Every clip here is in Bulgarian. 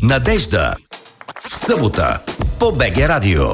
Надежда. В събота по БГ Радио.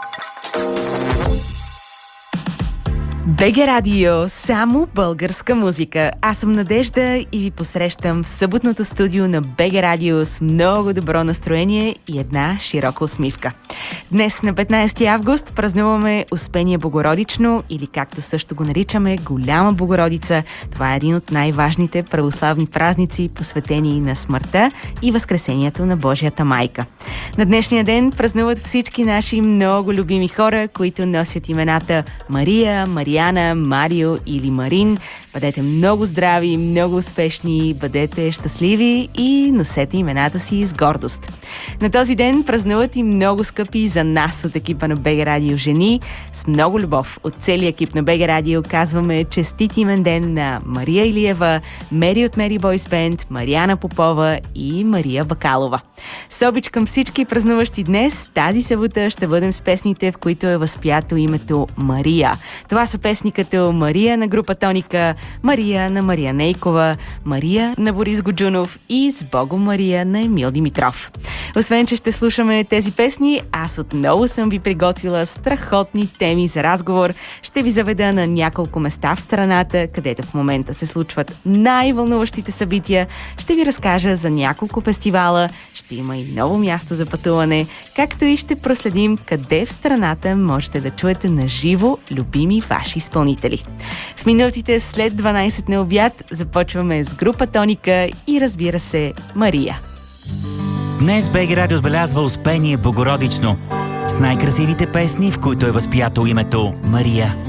БГ Радио, само българска музика. Аз съм Надежда и ви посрещам в съботното студио на БГ Радио с много добро настроение и една широка усмивка. Днес на 15 август празнуваме Успение Богородично или както също го наричаме Голяма Богородица. Това е един от най-важните православни празници, посветени на смъртта и възкресението на Божията майка. На днешния ден празнуват всички наши много любими хора, които носят имената Мария, Мариана, Марио или Марин. Бъдете много здрави, много успешни, бъдете щастливи и носете имената си с гордост. На този ден празнуват и много скъпи за нас от екипа на БГ Радио жени. С много любов от целия екип на БГ Радио казваме честит имен ден на Мария Илиева, Мери от Мери Бойс Бенд, Мариана Попова и Мария Бакалова. С обич към всички празнуващи днес, тази събота ще бъдем с песните, в които е възпято името Мария. Това са песни като Мария на група Тоника, Мария на Мария Нейкова, Мария на Борис Годжунов и С Богом Мария на Емил Димитров. Освен, че ще слушаме тези песни, аз отново съм ви приготвила страхотни теми за разговор. Ще ви заведа на няколко места в страната, където в момента се случват най-вълнуващите събития. Ще ви разкажа за няколко фестивала, ще има и ново място за пътуване, както и ще проследим къде в страната можете да чуете на живо любими ваши изпълнители. В минутите след 12 на обяд започваме с група Тоника и разбира се Мария. Днес БГ Радио отбелязва Успение Богородично с най-красивите песни, в които е възпято името Мария.